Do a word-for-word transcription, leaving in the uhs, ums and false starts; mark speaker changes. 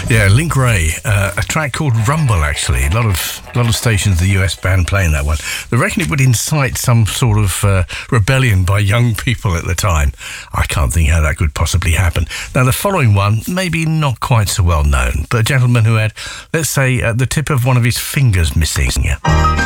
Speaker 1: Yeah, Link Ray, uh, a track called Rumble, actually. A lot of a lot of stations, the U S band playing that one. They reckon it would incite some sort of uh, rebellion by young people at the time. I can't think how that could possibly happen. Now, the following one, maybe not quite so well known, but a gentleman who had, let's say, uh, the tip of one of his fingers missing.